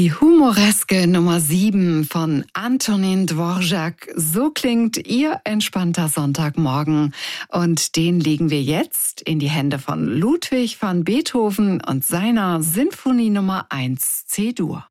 Die humoreske Nummer 7 von Antonin Dvorak. So klingt Ihr entspannter Sonntagmorgen. Und den legen wir jetzt in die Hände von Ludwig van Beethoven und seiner Sinfonie Nummer 1 C-Dur.